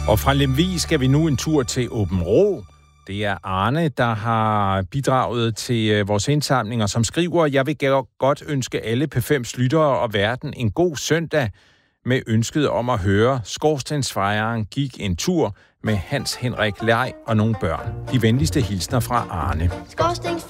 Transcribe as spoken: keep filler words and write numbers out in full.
Og fra Lemvig skal vi nu en tur til Aabenraa. Det er Arne, der har bidraget til vores indsamling, og som skriver, jeg vil godt ønske alle P fem's lyttere og verden en god søndag med ønsket om at høre Skorstensfejeren gik en tur med Hans Henrik Lej og nogle børn. De venligste hilsner fra Arne.